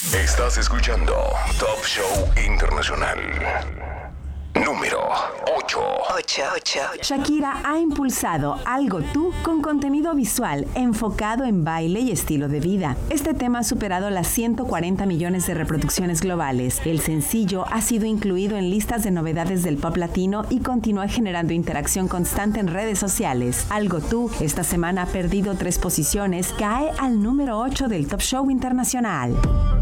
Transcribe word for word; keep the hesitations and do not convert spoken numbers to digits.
Estás escuchando Top Show Internacional. Número ocho. ocho, ocho. Shakira ha impulsado Algo Tú con contenido visual enfocado en baile y estilo de vida. Este tema ha superado las ciento cuarenta millones de reproducciones globales. El sencillo ha sido incluido en listas de novedades del pop latino y continúa generando interacción constante en redes sociales. Algo Tú esta semana ha perdido tres posiciones, cae al número ocho del Top Show Internacional.